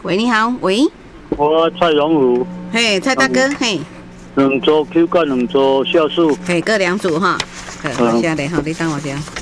喂，你好，喂， 我蔡荣武， 嘿，蔡大哥，嘿， 2组 Q 干2组酵素， 嘿，各2组哈，好，谢谢你，好，你等我一下。